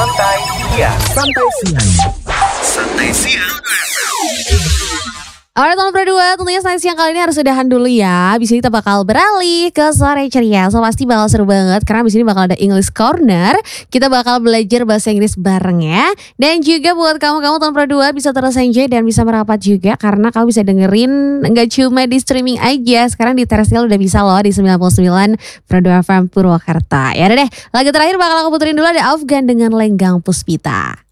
Santai Siang. Santai siang. Santai Siang. Alright teman berdua, tentunya Santai Siang kali ini harus udahan dulu ya. Abis ini kita bakal beralih ke Sore Ceria. So pasti bakal seru banget karena abis ini bakal ada English Corner. Kita bakal belajar bahasa Inggris bareng ya. Dan juga buat kamu-kamu teman berdua bisa terus enjoy dan bisa merapat juga. Karena kamu bisa dengerin gak cuma di streaming aja. Sekarang di Terrestrial udah bisa loh di 99.2 FM Purwakarta. Ya udah deh, lagu terakhir bakal aku puterin dulu ada Afgan dengan Lenggang Puspita.